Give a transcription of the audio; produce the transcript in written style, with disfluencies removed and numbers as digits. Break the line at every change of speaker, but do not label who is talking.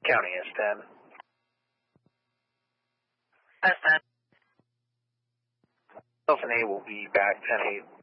County S10.
S10.
Alpha A will be back 10-8.